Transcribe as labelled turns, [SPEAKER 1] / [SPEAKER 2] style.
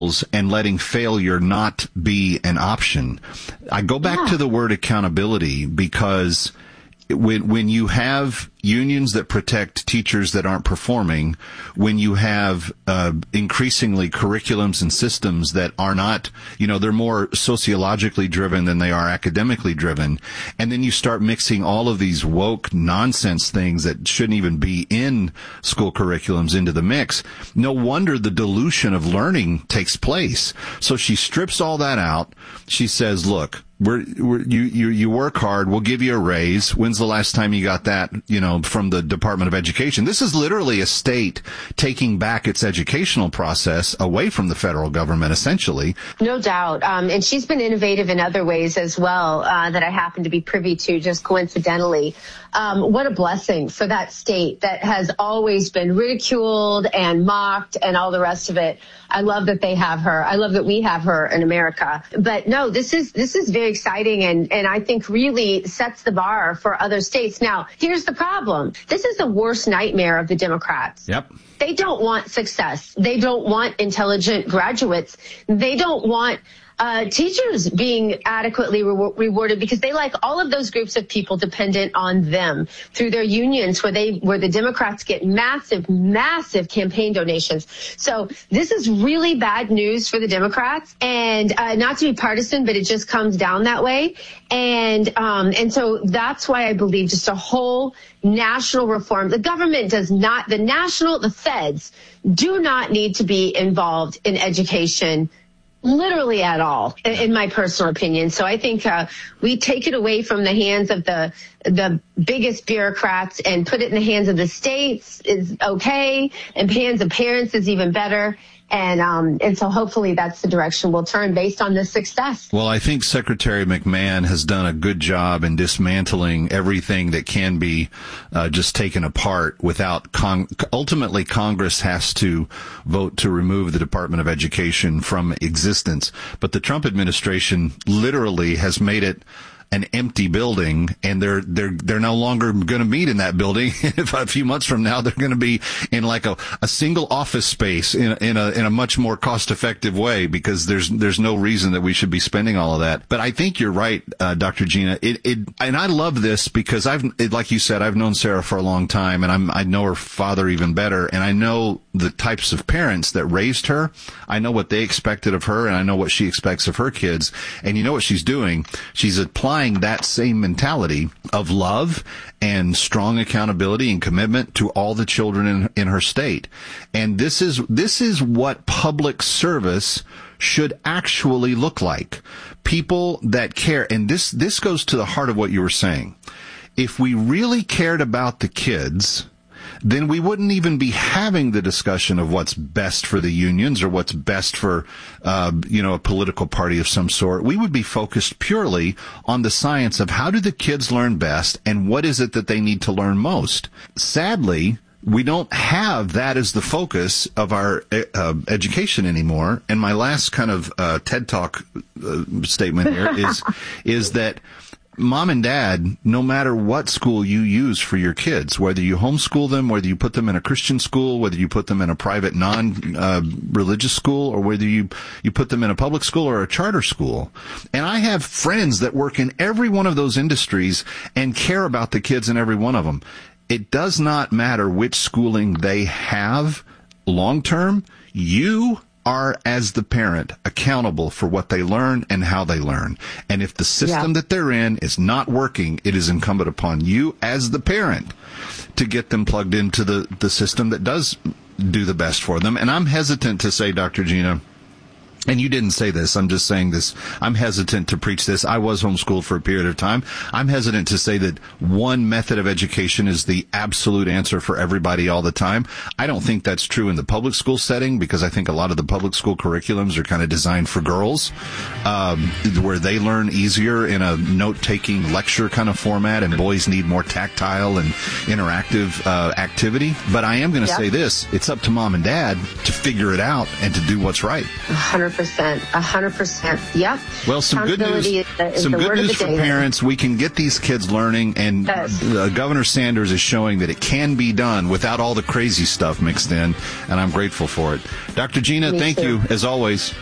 [SPEAKER 1] and letting failure not be an option. I go back to the word accountability because when you have unions that protect teachers that aren't performing, when you have increasingly curriculums and systems that are not, they're more sociologically driven than they are academically driven, and then you start mixing all of these woke nonsense things that shouldn't even be in school curriculums into the mix, no wonder the dilution of learning takes place. So she strips all that out. She says, look, you work hard, we'll give you a raise. When's the last time you got that, from the Department of Education? This is literally a state taking back its educational process away from the federal government, essentially.
[SPEAKER 2] No doubt. And she's been innovative in other ways as well, that I happen to be privy to just coincidentally. What a blessing for that state that has always been ridiculed and mocked and all the rest of it. I love that they have her. I love that we have her in America. But no, this is very exciting and I think really sets the bar for other states. Now, here's the problem. This is the worst nightmare of the Democrats.
[SPEAKER 1] Yep.
[SPEAKER 2] They don't want success. They don't want intelligent graduates. They don't want teachers being adequately rewarded because they like all of those groups of people dependent on them through their unions where the Democrats get massive campaign donations. So this is really bad news for the Democrats, and not to be partisan, but it just comes down that way. And so that's why I believe just a whole national reform. The government does not, the feds do not need to be involved in education literally at all, in my personal opinion. So I think we take it away from the hands of the biggest bureaucrats and put it in the hands of the states is okay, and hands of parents is even better. And so hopefully that's the direction we'll turn based on this success.
[SPEAKER 1] Well, I think Secretary McMahon has done a good job in dismantling everything that can be just taken apart without ultimately Congress has to vote to remove the Department of Education from existence. But the Trump administration literally has made it an empty building, and they're no longer going to meet in that building. A few months from now, they're going to be in like a single office space in a much more cost effective way, because there's no reason that we should be spending all of that. But I think you're right, Dr. Gina. And I love this because like you said, I've known Sarah for a long time, and I know her father even better, and I know the types of parents that raised her. I know what they expected of her, and I know what she expects of her kids. And you know what she's doing? She's applying that same mentality of love and strong accountability and commitment to all the children in her state. And this is what public service should actually look like. People that care. And this goes to the heart of what you were saying. If we really cared about the kids, then we wouldn't even be having the discussion of what's best for the unions or what's best for, a political party of some sort. We would be focused purely on the science of how do the kids learn best and what is it that they need to learn most. Sadly, we don't have that as the focus of our education anymore. And my last kind of TED Talk statement here is that Mom and Dad, no matter what school you use for your kids, whether you homeschool them, whether you put them in a Christian school, whether you put them in a private non-religious school, or whether you put them in a public school or a charter school. And I have friends that work in every one of those industries and care about the kids in every one of them. It does not matter which schooling they have long term. You are, as the parent, accountable for what they learn and how they learn. And if the system that they're in is not working, it is incumbent upon you as the parent to get them plugged into the system that does do the best for them. And I'm hesitant to say, Dr. Gina, and you didn't say this, I'm just saying this, I'm hesitant to preach this. I was homeschooled for a period of time. I'm hesitant to say that one method of education is the absolute answer for everybody all the time. I don't think that's true in the public school setting, because I think a lot of the public school curriculums are kind of designed for girls, where they learn easier in a note-taking lecture kind of format, and boys need more tactile and interactive activity. But I am going to say this, it's up to Mom and Dad to figure it out and to do what's right.
[SPEAKER 2] 100%. 100%. Yep.
[SPEAKER 1] Well, some good news. Some good news for parents. We can get these kids learning, and Governor Sanders is showing that it can be done without all the crazy stuff mixed in, and I'm grateful for it. Dr. Gina, thank you, as always.